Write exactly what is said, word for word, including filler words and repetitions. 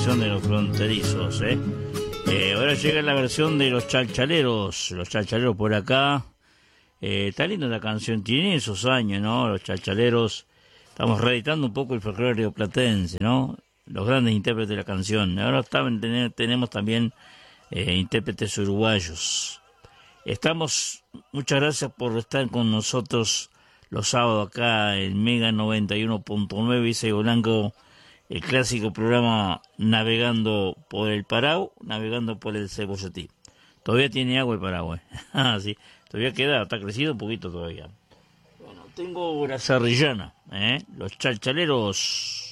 versión de los fronterizos, ¿eh? Eh, ahora llega la versión de los chalchaleros, los chalchaleros por acá. Eh, está linda la canción, tiene esos años, ¿no? Los chalchaleros, estamos reeditando un poco el folclore rioplatense, ¿no? Los grandes intérpretes de la canción. Ahora estamos, tenemos también eh, intérpretes uruguayos. Estamos, muchas gracias por estar con nosotros los sábados acá en Mega noventa y uno punto nueve y Sego Blanco, el clásico programa Navegando por el Parau, Navegando por el Cebolletí. Todavía tiene agua el Paraguay. Ah, sí, todavía queda, está crecido un poquito todavía. Bueno, tengo la Sarrillana, ¿eh? Los chalchaleros.